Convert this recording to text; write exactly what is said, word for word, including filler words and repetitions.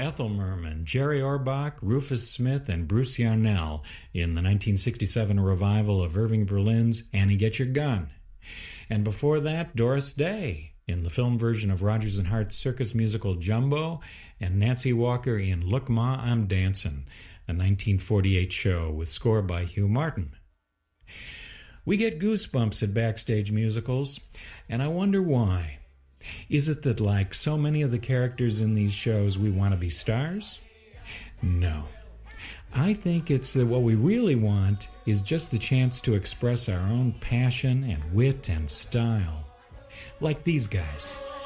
Ethel Merman, Jerry Orbach, Rufus Smith, and Bruce Yarnell in the nineteen sixty-seven revival of Irving Berlin's Annie Get Your Gun. And before that, Doris Day in the film version of Rodgers and Hart's circus musical Jumbo, and Nancy Walker in Look Ma, I'm Dancin', a nineteen forty-eight show with score by Hugh Martin. We get goosebumps at backstage musicals, and I wonder why. Is it that, like so many of the characters in these shows, we want to be stars? No. I think it's that what we really want is just the chance to express our own passion and wit and style. Like these guys.